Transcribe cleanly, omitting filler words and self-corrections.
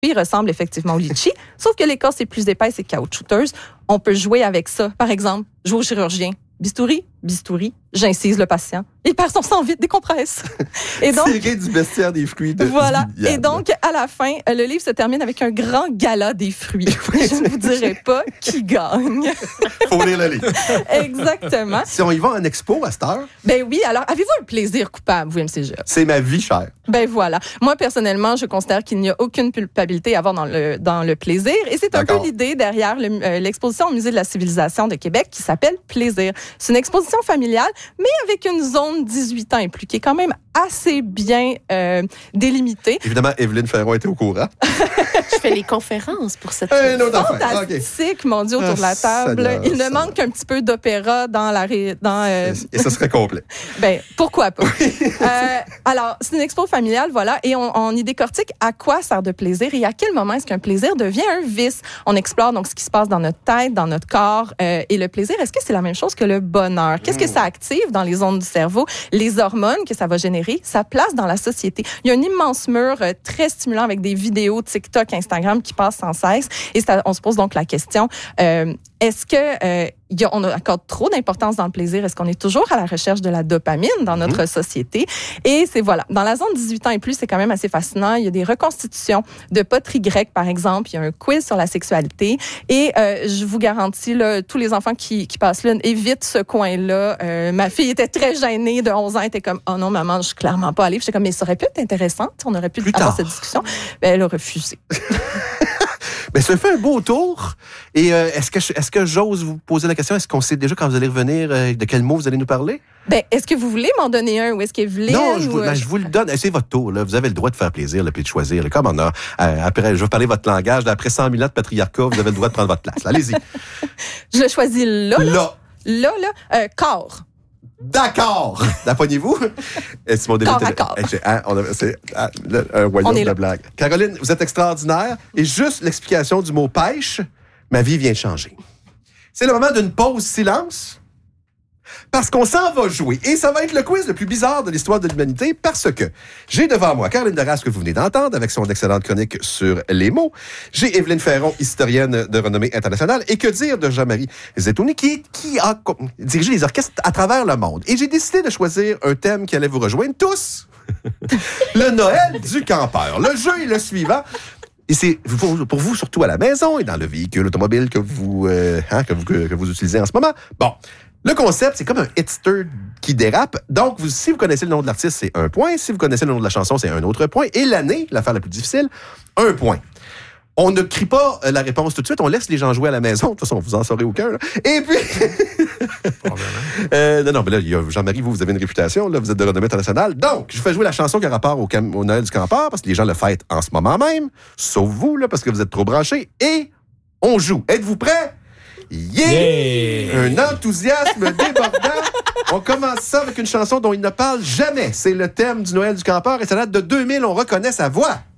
Puis, il ressemble effectivement au litchi, sauf que l'écorce est plus épaisse et caoutchouteuse. On peut jouer avec ça. Par exemple, jouer au chirurgien. Bistouri, j'incise le patient. Il perd son sang vite, décompresse. Et donc, tiré du bestiaire des fruits de voilà. Viviane. Et donc, à la fin, le livre se termine avec un grand gala des fruits. Je ne vous dirai pas qui gagne. Faut lire le livre. Exactement. Si on y va en expo à cette heure, Ben oui, alors, avez-vous un plaisir coupable, vous, MCG? c'est ma vie chère. Ben voilà. Moi, personnellement, je considère qu'il n'y a aucune culpabilité à avoir dans le plaisir. Et c'est un peu D'accord. l'idée derrière l'exposition au Musée de la civilisation de Québec qui s'appelle Plaisir. C'est une exposition familiale, mais avec une zone 18 ans et plus, qui est quand même assez bien délimitée. Évidemment, Evelyne Ferron était au courant. Je fais les conférences pour cette Un autre affaire. OK. Fantastique, mon Dieu, autour de la table. Seigneur, Il ne Seigneur. manque qu'un petit peu d'opéra dans la... Et ça serait complet. Ben, pourquoi pas? Alors, c'est une expo familiale, voilà, et on y décortique à quoi sert de plaisir et à quel moment est-ce qu'un plaisir devient un vice. On explore donc ce qui se passe dans notre tête, dans notre corps, et le plaisir, est-ce que c'est la même chose que le bonheur? Qu'est-ce que ça active dans les zones du cerveau? Les hormones que ça va générer, sa place dans la société. Il y a un immense mur très stimulant avec des vidéos TikTok, Instagram qui passent sans cesse, et on se pose donc la question, est-ce que on accorde trop d'importance dans le plaisir? Est-ce qu'on est toujours à la recherche de la dopamine dans notre société? Et c'est voilà. Dans la zone 18 ans et plus, c'est quand même assez fascinant. Il y a des reconstitutions de poterie grecque, par exemple. Il y a un quiz sur la sexualité. Et je vous garantis, là, tous les enfants qui passent là, évitent ce coin-là. Ma fille était très gênée de 11 ans. Elle était comme, oh non, maman, je suis clairement pas allée. J'étais comme, mais ça aurait pu être intéressant. On aurait pu avoir cette discussion. Ben, elle a refusé. Mais ça fait un beau tour. Et est-ce que j'ose vous poser la question? Est-ce qu'on sait déjà quand vous allez revenir de quel mot vous allez nous parler? Ben, est-ce que vous voulez m'en donner un ou est-ce qu'Evelyne... Non, je vous le donne. C'est votre tour. Là. Vous avez le droit de faire plaisir et de choisir. Là. Comme on a, après, je vais parler votre langage. Après 100 000 ans de patriarcat, vous avez le droit de prendre votre place. Là. Allez-y. Je choisis là. Corps. D'accord. D'appoignez-vous. Corps à corps. C'est un royaume de blagues. Caroline, vous êtes extraordinaire. Et juste l'explication du mot pêche, ma vie vient de changer. C'est le moment d'une pause silence. Parce qu'on s'en va jouer. Et ça va être le quiz le plus bizarre de l'histoire de l'humanité parce que j'ai devant moi Caroline Derasse que vous venez d'entendre avec son excellente chronique sur les mots. J'ai Evelyne Ferron, historienne de renommée internationale. Et que dire de Jean-Marie Zetouni qui a dirigé les orchestres à travers le monde. Et j'ai décidé de choisir un thème qui allait vous rejoindre tous. Le Noël du campeur. Le jeu est le suivant. Et c'est pour vous, surtout à la maison et dans le véhicule automobile que vous utilisez en ce moment. Bon. Le concept, c'est comme un hitster qui dérape. Donc, si vous connaissez le nom de l'artiste, c'est 1 point. Si vous connaissez le nom de la chanson, c'est un autre point. Et l'année, l'affaire la plus difficile, 1 point. On ne crie pas la réponse tout de suite. On laisse les gens jouer à la maison. De toute façon, vous en saurez aucun. Là. Et puis... non, mais là, Jean-Marie, vous avez une réputation. Là, vous êtes de renommée internationale. Donc, je fais jouer la chanson qui a rapport au Noël du campeur parce que les gens le fêtent en ce moment même. Sauf vous, là, parce que vous êtes trop branchés. Et on joue. Êtes-vous prêts? Yeah! Un enthousiasme débordant. On commence ça avec une chanson dont il ne parle jamais. C'est le thème du Noël du campeur et ça date de 2000. On reconnaît sa voix.